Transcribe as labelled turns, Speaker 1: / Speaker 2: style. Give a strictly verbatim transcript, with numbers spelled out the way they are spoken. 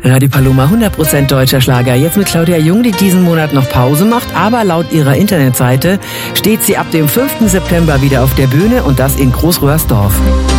Speaker 1: Radio Paloma, hundert Prozent deutscher Schlager. Jetzt mit Claudia Jung, die diesen Monat noch Pause macht, aber laut ihrer Internetseite steht sie ab dem fünften September wieder auf der Bühne und das in Großröhrsdorf.